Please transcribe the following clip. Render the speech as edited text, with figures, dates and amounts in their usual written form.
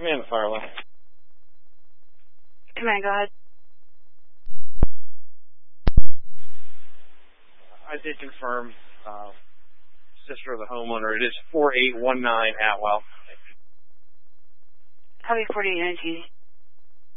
Command, Firelight. Command, go ahead. I did confirm, sister of the homeowner. It is 4819 Atwell. Copy 4819.